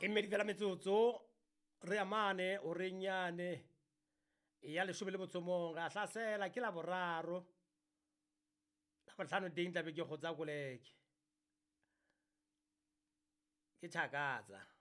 e mmedi fela metsotso re amane o re nyane ya leshome le botsomong ra hlasela ke la boraro la bohlano teng tlabe ke kgotsa koleke ke Thakatsa.